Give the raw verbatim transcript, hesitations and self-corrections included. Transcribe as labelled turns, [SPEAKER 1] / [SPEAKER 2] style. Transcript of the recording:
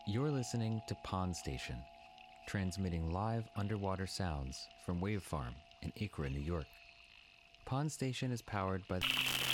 [SPEAKER 1] You're listening to Pond Station, transmitting live underwater sounds from Wave Farm in Acra, New York. Pond Station is powered by...